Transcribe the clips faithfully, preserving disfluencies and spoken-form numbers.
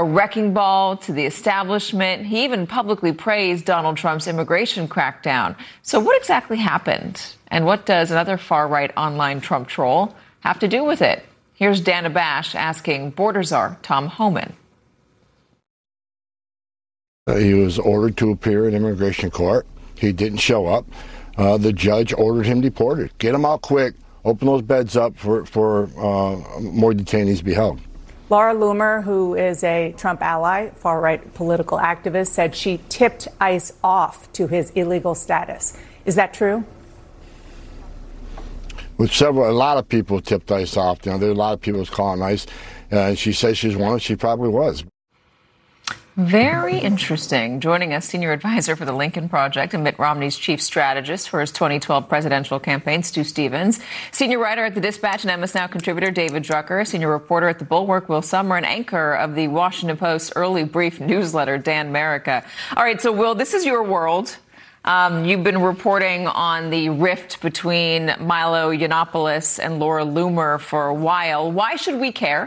a wrecking ball to the establishment. He even publicly praised Donald Trump's immigration crackdown. So what exactly happened? And what does another far-right online Trump troll have to do with it? Here's Dana Bash asking border czar Tom Homan. Uh, he was ordered to appear in immigration court. He didn't show up. Uh, the judge ordered him deported. Get him out quick. Open those beds up for, for uh, more detainees to be held. Laura Loomer, who is a Trump ally, far-right political activist, said she tipped ICE off to his illegal status. Is that true? With several, a lot of people tipped ICE off. You know, there are a lot of people calling ICE, uh, and she says she's one. She probably was. Very interesting. Joining us, senior advisor for the Lincoln Project and Mitt Romney's chief strategist for his twenty twelve presidential campaign, Stu Stevens, senior writer at The Dispatch and M S Now contributor David Drucker, senior reporter at The Bulwark, Will Summer, and anchor of the Washington Post's early brief newsletter, Dan Merica. All right, so Will, this is your world. Um, you've been reporting on the rift between Milo Yiannopoulos and Laura Loomer for a while. Why should we care?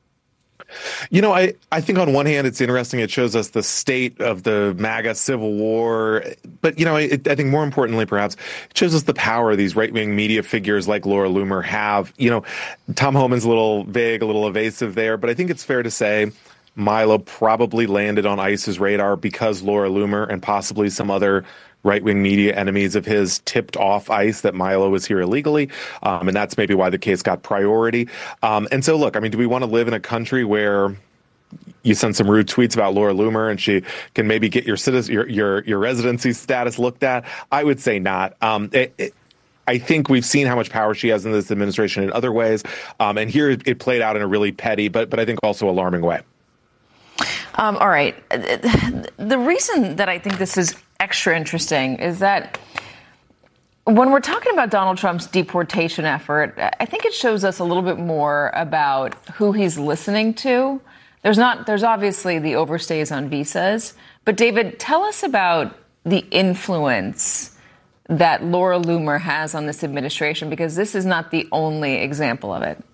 You know, I, I think on one hand, it's interesting. It shows us the state of the MAGA civil war. But, you know, it, I think more importantly, perhaps, it shows us the power these right-wing media figures like Laura Loomer have. You know, Tom Homan's a little vague, a little evasive there, but I think it's fair to say Milo probably landed on ICE's radar because Laura Loomer and possibly some other right-wing media enemies of his tipped off ICE that Milo was here illegally. Um, and that's maybe why the case got priority. Um, and so, look, I mean, do we want to live in a country where you send some rude tweets about Laura Loomer and she can maybe get your citizen, your, your, your residency status looked at? I would say not. Um, it, it, I think we've seen how much power she has in this administration in other ways. Um, and here it played out in a really petty, but, but I think also alarming way. Um, all right. The reason that I think this is extra interesting is that when we're talking about Donald Trump's deportation effort, I think it shows us a little bit more about who he's listening to. There's not, there's obviously the overstays on visas, but David, tell us about the influence that Laura Loomer has on this administration, because this is not the only example of it.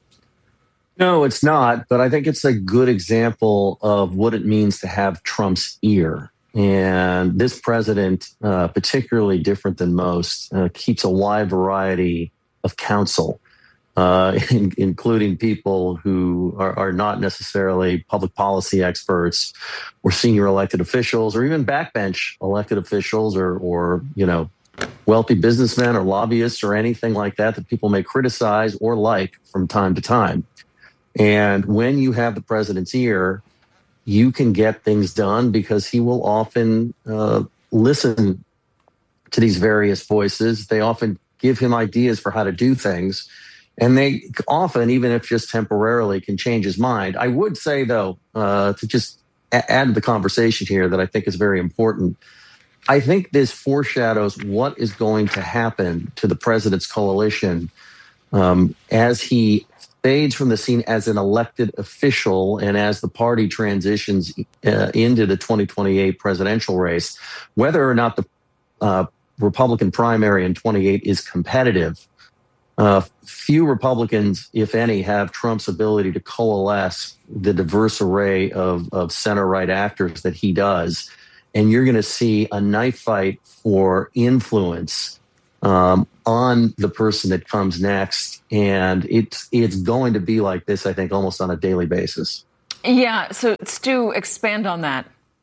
No, it's not, but I think it's a good example of what it means to have Trump's ear. And this president, uh, particularly different than most, uh, keeps a wide variety of counsel, uh, in, including people who are, are not necessarily public policy experts or senior elected officials or even backbench elected officials or, or you know, wealthy businessmen or lobbyists or anything like that that people may criticize or like from time to time. And when you have the president's ear, you can get things done because he will often uh, listen to these various voices. They often give him ideas for how to do things. And they often, even if just temporarily, can change his mind. I would say, though, uh, to just a- add to the conversation here that I think is very important, I think this foreshadows what is going to happen to the president's coalition um, as he fades from the scene as an elected official and as the party transitions uh, into the twenty twenty-eight presidential race. Whether or not the uh, Republican primary in twenty-eight is competitive, uh, few Republicans, if any, have Trump's ability to coalesce the diverse array of, of center-right actors that he does. And you're going to see a knife fight for influence um, on the person that comes next. And it's it's going to be like this, I think, almost on a daily basis. Yeah. So, Stu, expand on that.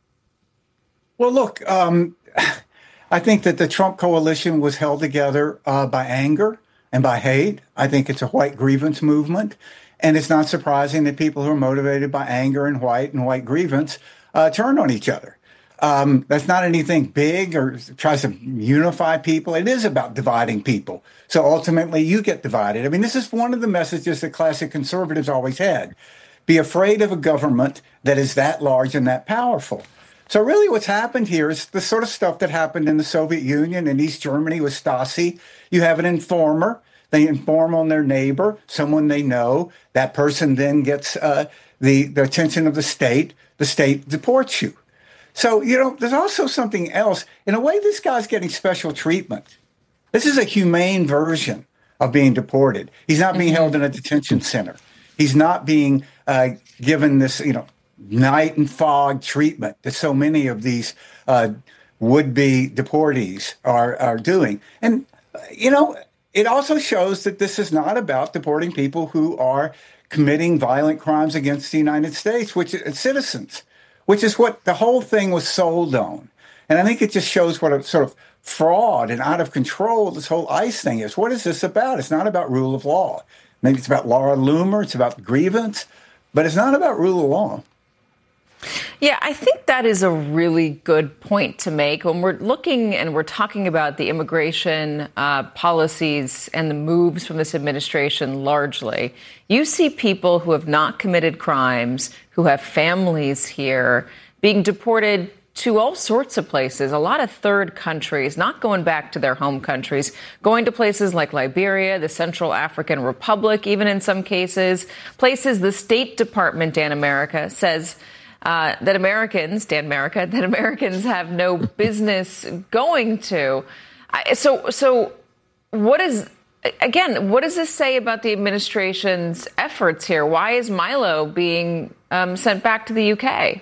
Well, look, um, I think that the Trump coalition was held together uh, by anger and by hate. I think it's a white grievance movement. And it's not surprising that people who are motivated by anger and white and white grievance uh, turn on each other. Um, that's not anything big or tries to unify people. It is about dividing people. So ultimately, you get divided. I mean, this is one of the messages that classic conservatives always had. Be afraid of a government that is that large and that powerful. So really what's happened here is the sort of stuff that happened in the Soviet Union and East Germany with Stasi. You have an informer. They inform on their neighbor, someone they know. That person then gets uh, the, the attention of the state. The state deports you. So, you know, there's also something else. In a way, this guy's getting special treatment. This is a humane version of being deported. He's not being held in a detention center. He's not being uh, given this, you know, night and fog treatment that so many of these uh, would-be deportees are, are doing. And, you know, it also shows that this is not about deporting people who are committing violent crimes against the United States, which is citizens, which is what the whole thing was sold on. And I think it just shows what a sort of fraud and out of control this whole ICE thing is. What is this about? It's not about rule of law. Maybe it's about Laura Loomer, it's about grievance, but it's not about rule of law. Yeah, I think that is a really good point to make. When we're looking and we're talking about the immigration uh, policies and the moves from this administration largely, you see people who have not committed crimes, who have families here, being deported to all sorts of places, a lot of third countries, not going back to their home countries, going to places like Liberia, the Central African Republic, even in some cases, places the State Department, Dan America, says uh, that Americans, Dan America, that Americans have no business going to. I, so, so what is, again, what does this say about the administration's efforts here? Why is Milo being um, sent back to the U K?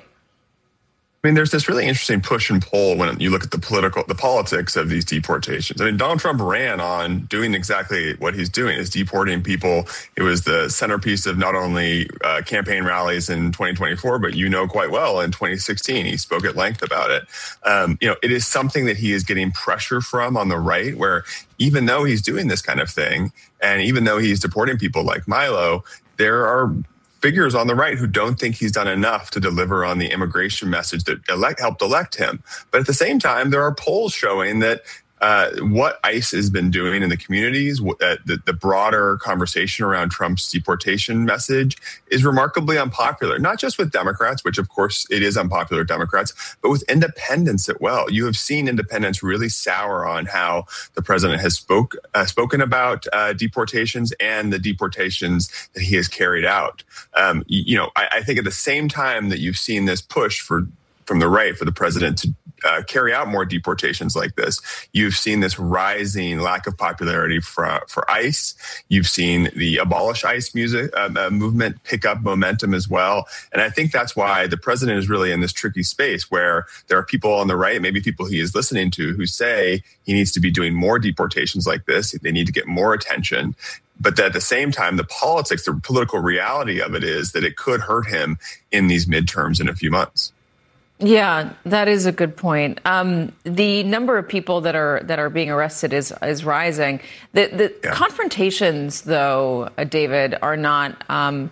I mean, there's this really interesting push and pull when you look at the political, the politics of these deportations. I mean, Donald Trump ran on doing exactly what he's doing, is deporting people. It was the centerpiece of not only uh, campaign rallies in twenty twenty-four, but you know quite well in twenty sixteen, he spoke at length about it. Um, you know, it is something that he is getting pressure from on the right, where even though he's doing this kind of thing, and even though he's deporting people like Milo, there are figures on the right who don't think he's done enough to deliver on the immigration message that elect, helped elect him. But at the same time, there are polls showing that uh, what ICE has been doing in the communities, uh, the, the broader conversation around Trump's deportation message is remarkably unpopular, not just with Democrats, which of course it is unpopular with Democrats, but with independents as well. You have seen independents really sour on how the president has spoke uh, spoken about uh, deportations and the deportations that he has carried out. Um, you, you know, I, I think at the same time that you've seen this push for from the right for the president to uh, carry out more deportations like this, you've seen this rising lack of popularity for for ICE. You've seen the abolish ICE music uh, uh, movement pick up momentum as well. And I think that's why the president is really in this tricky space where there are people on the right, maybe people he is listening to, who say he needs to be doing more deportations like this. They need to get more attention. But at the same time, the politics, the political reality of it is that it could hurt him in these midterms in a few months. Yeah, that is a good point. Um, the number of people that are that are being arrested is is rising. The the yeah. confrontations, though, uh, David, are not um,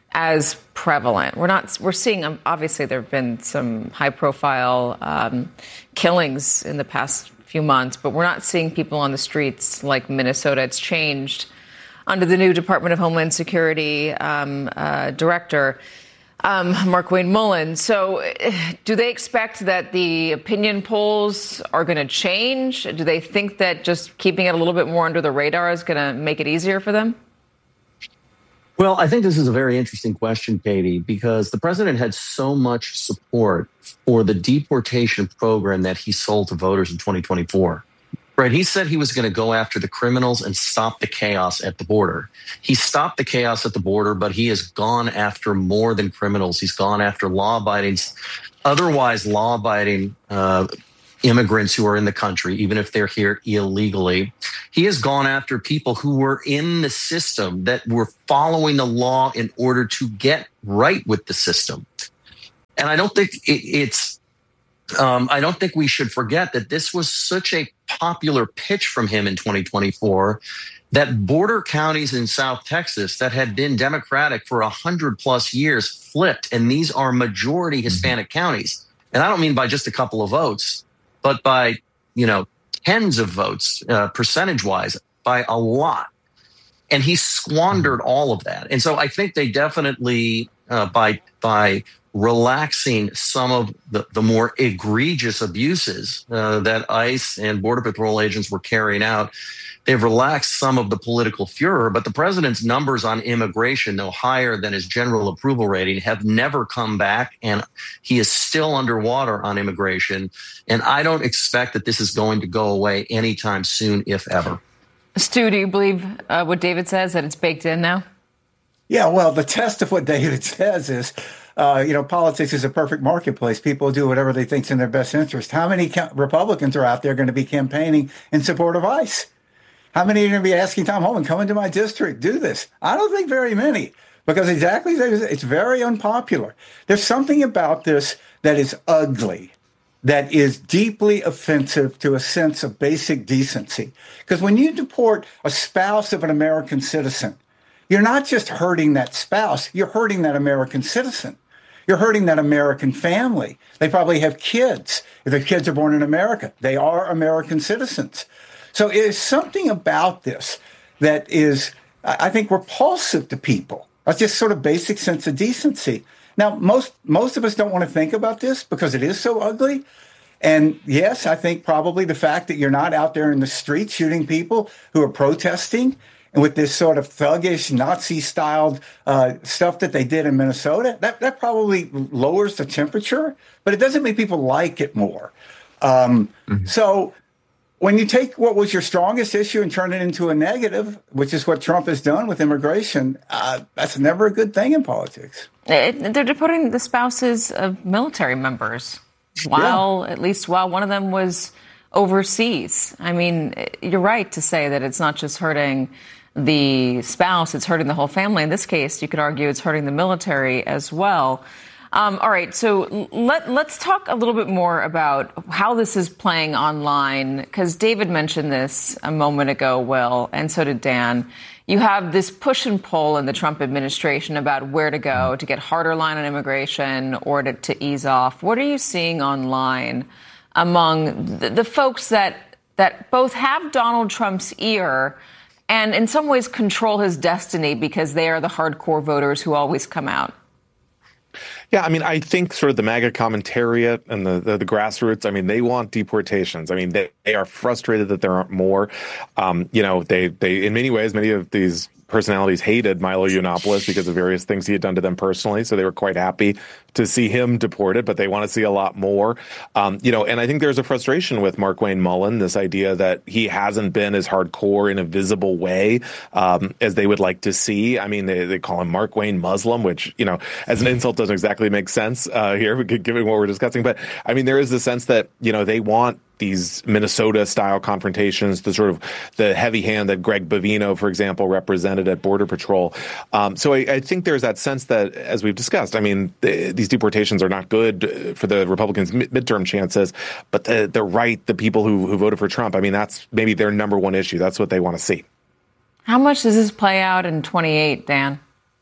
as prevalent. We're not. We're seeing. Um, obviously, there have been some high profile um, killings in the past few months, but we're not seeing people on the streets like Minnesota. It's changed under the new Department of Homeland Security um, uh, director. Um, Markwayne Mullin. So do they expect that the opinion polls are going to change? Do they think that just keeping it a little bit more under the radar is going to make it easier for them? Well, I think this is a very interesting question, Katie, because the president had so much support for the deportation program that he sold to voters in twenty twenty-four. Right. He said he was going to go after the criminals and stop the chaos at the border. He stopped the chaos at the border, but he has gone after more than criminals. He's gone after law-abiding, otherwise law-abiding uh, immigrants who are in the country, even if they're here illegally. He has gone after people who were in the system, that were following the law in order to get right with the system. And I don't think it, it's Um, I don't think we should forget that this was such a popular pitch from him in twenty twenty-four that border counties in South Texas that had been Democratic for one hundred plus years flipped. And these are majority Hispanic mm-hmm. counties. And I don't mean by just a couple of votes, but by, you know, tens of votes, uh, percentage wise, by a lot. And he squandered mm-hmm. all of that. And so I think they definitely, uh, by by relaxing some of the, the more egregious abuses uh, that ICE and Border Patrol agents were carrying out, they've relaxed some of the political furor. But the president's numbers on immigration, though higher than his general approval rating, have never come back. And he is still underwater on immigration. And I don't expect that this is going to go away anytime soon, if ever. Stu, do you believe uh, what David says, that it's baked in now? Yeah, well, the test of what David says is, uh, you know, politics is a perfect marketplace. People do whatever they think's in their best interest. How many ca- Republicans are out there going to be campaigning in support of ICE? How many are going to be asking Tom Homan, come into my district, do this? I don't think very many, because exactly, it's very unpopular. There's something about this that is ugly, that is deeply offensive to a sense of basic decency. Because when you deport a spouse of an American citizen, you're not just hurting that spouse, you're hurting that American citizen. You're hurting that American family. They probably have kids. If their kids are born in America, they are American citizens. So there's something about this that is, I think, repulsive to people. That's just sort of basic sense of decency. Now, most most of us don't want to think about this because it is so ugly. And yes, I think probably the fact that you're not out there in the streets shooting people who are protesting, and with this sort of thuggish, Nazi-styled uh, stuff that they did in Minnesota, that, that probably lowers the temperature, but it doesn't make people like it more. Um, mm-hmm. So when you take what was your strongest issue and turn it into a negative, which is what Trump has done with immigration, uh, that's never a good thing in politics. It, they're deporting the spouses of military members, while yeah. at least while one of them was overseas. I mean, you're right to say that it's not just hurting the spouse, it's hurting the whole family. In this case, you could argue it's hurting the military as well. Um, all right, so let, let's talk a little bit more about how this is playing online, because David mentioned this a moment ago, Will, and so did Dan. You have this push and pull in the Trump administration about where to go to get harder line on immigration or to, to ease off. What are you seeing online among the, the folks that that both have Donald Trump's ear and in some ways control his destiny because they are the hardcore voters who always come out? Yeah, I mean, I think sort of the MAGA commentariat and the, the, the grassroots, I mean, they want deportations. I mean, they, they are frustrated that there aren't more. Um, you know, they, they, in many ways, many of these personalities hated Milo Yiannopoulos because of various things he had done to them personally. So they were quite happy to see him deported, but they want to see a lot more. Um, you know, and I think there's a frustration with Markwayne Mullin, this idea that he hasn't been as hardcore in a visible way um, as they would like to see. I mean, they, they call him Markwayne Muslim, which, you know, as an insult doesn't exactly make sense uh, here, given what we're discussing. But I mean, there is the sense that, you know, they want these Minnesota-style confrontations, the sort of the heavy hand that Greg Bovino, for example, represented at Border Patrol. Um, so I, I think there's that sense that, as we've discussed, I mean, the, these deportations are not good for the Republicans' mid- midterm chances, but the, the right, the people who, who voted for Trump, I mean, that's maybe their number one issue. That's what they want to see. How much does this play out in twenty-eight, Dan?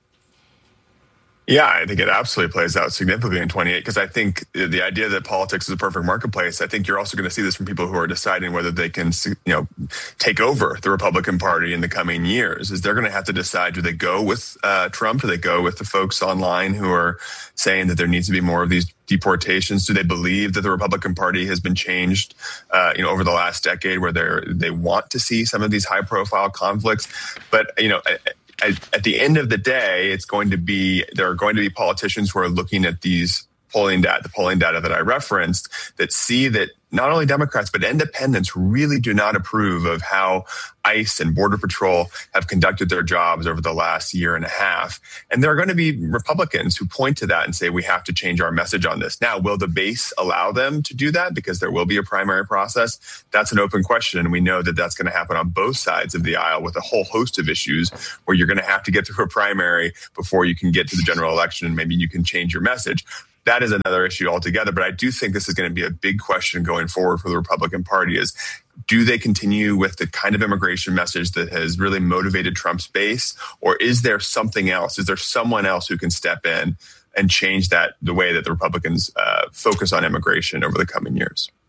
Yeah, I think it absolutely plays out significantly in twenty-eight, because I think the idea that politics is a perfect marketplace, I think you're also going to see this from people who are deciding whether they can, you know, take over the Republican Party in the coming years. Is they're going to have to decide, do they go with uh, Trump? Do they go with the folks online who are saying that there needs to be more of these deportations? Do they believe that the Republican Party has been changed, uh, you know, over the last decade, where they they want to see some of these high profile conflicts? But, you know, I, At the end of the day, it's going to be, there are going to be politicians who are looking at these polling data, the polling data that I referenced, that see that not only Democrats, but independents really do not approve of how ICE and Border Patrol have conducted their jobs over the last year and a half. And there are going to be Republicans who point to that and say, we have to change our message on this. Now, will the base allow them to do that? Because there will be a primary process. That's an open question. And we know that that's going to happen on both sides of the aisle with a whole host of issues where you're going to have to get through a primary before you can get to the general election, and maybe you can change your message. That is another issue altogether. But I do think this is going to be a big question going forward for the Republican Party is, do they continue with the kind of immigration message that has really motivated Trump's base? Or is there something else? Is there someone else who can step in and change that, the way that the Republicans uh, focus on immigration over the coming years?